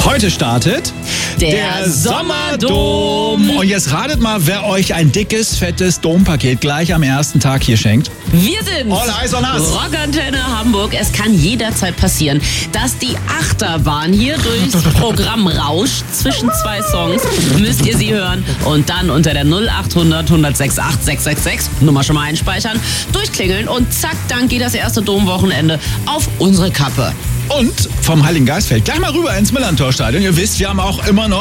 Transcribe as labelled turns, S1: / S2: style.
S1: Heute startet
S2: der Sommerdom.
S1: Und jetzt ratet mal, wer euch ein dickes, fettes Dompaket gleich am ersten Tag hier schenkt.
S2: Wir sind
S1: All Eyes on Us.
S2: Rockantenne Hamburg. Es kann jederzeit passieren, dass die Achterbahn hier durchs Programm rauscht. Zwischen zwei Songs müsst ihr sie hören und dann unter der 0800 106 8666 Nummer schon mal einspeichern, durchklingeln und zack, dann geht das erste Domwochenende auf unsere Kappe.
S1: Und vom Heiligen Geistfeld gleich mal rüber ins Millerntor-Stadion. Ihr wisst, wir haben auch immer noch